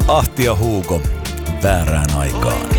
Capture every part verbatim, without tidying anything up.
Ahti ja Hugo, väärään aikaan.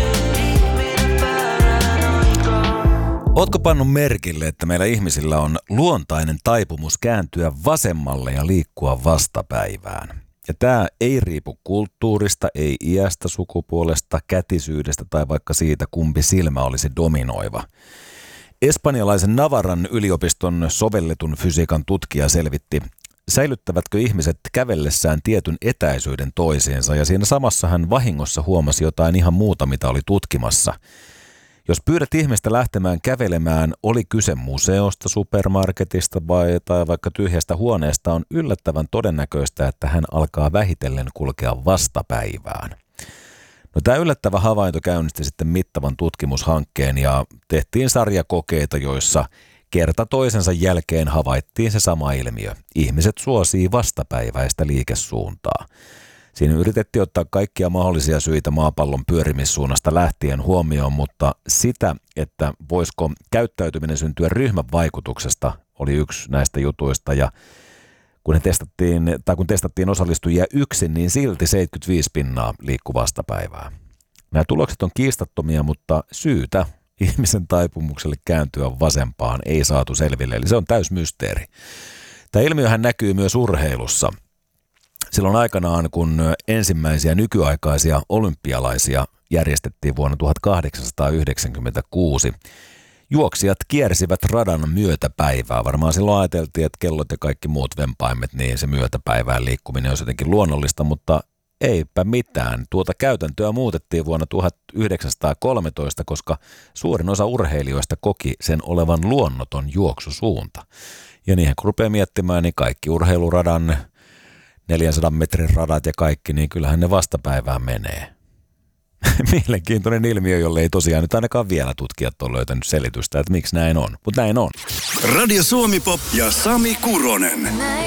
Ootko pannut merkille, että meillä ihmisillä on luontainen taipumus kääntyä vasemmalle ja liikkua vastapäivään? Ja tämä ei riipu kulttuurista, ei iästä, sukupuolesta, kätisyydestä tai vaikka siitä, kumpi silmä olisi dominoiva. Espanjalaisen Navarran yliopiston sovelletun fysiikan tutkija selvitti, säilyttävätkö ihmiset kävellessään tietyn etäisyyden toisiinsa, ja siinä samassa hän vahingossa huomasi jotain ihan muuta, mitä oli tutkimassa. Jos pyydät ihmistä lähtemään kävelemään, oli kyse museosta, supermarketista vai, tai vaikka tyhjästä huoneesta, on yllättävän todennäköistä, että hän alkaa vähitellen kulkea vastapäivään. No, tämä yllättävä havainto käynnisti sitten mittavan tutkimushankkeen ja tehtiin sarjakokeita, joissa kerta toisensa jälkeen havaittiin se sama ilmiö. Ihmiset suosii vastapäiväistä liikesuuntaa. Siinä yritettiin ottaa kaikkia mahdollisia syitä maapallon pyörimissuunnasta lähtien huomioon, mutta sitä, että voisiko käyttäytyminen syntyä ryhmän vaikutuksesta, oli yksi näistä jutuista. Ja kun, ne testattiin, tai kun testattiin osallistujia yksin, niin silti seitsemänkymmentäviisi pinnaa liikkui vastapäivää. Nämä tulokset on kiistattomia, mutta syytä ihmisen taipumukselle kääntyä vasempaan ei saatu selville, eli se on täys mysteeri. Tämä ilmiöhän näkyy myös urheilussa. Silloin aikanaan, kun ensimmäisiä nykyaikaisia olympialaisia järjestettiin vuonna tuhatkahdeksansataayhdeksänkymmentäkuusi, juoksijat kiersivät radan myötäpäivää. Varmaan silloin ajateltiin, että kellot ja kaikki muut vempaimet, niin se myötäpäivään liikkuminen olisi jotenkin luonnollista, mutta eipä mitään. Tuota käytäntöä muutettiin vuonna tuhatyhdeksänsataakolmetoista, koska suurin osa urheilijoista koki sen olevan luonnoton juoksusuunta. Ja niihin kun rupeaa miettimään, niin kaikki urheiluradan, neljänsadan metrin radat ja kaikki, niin kyllähän ne vastapäivään menee. Mielenkiintoinen ilmiö, jolle ei tosiaan nyt ainakaan vielä tutkijat ole löytänyt selitystä, että miksi näin on. Mutta näin on. Radio Suomi Pop ja Sami Kuronen.